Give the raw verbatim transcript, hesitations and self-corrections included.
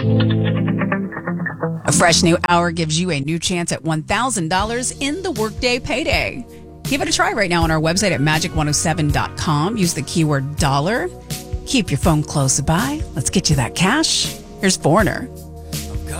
A fresh new hour gives you a new chance at one thousand dollars in the Workday Payday. Give it a try right now on our website at magic one oh seven dot com. Use the keyword dollar. Keep your phone close by. Let's get you that cash. Here's Foreigner.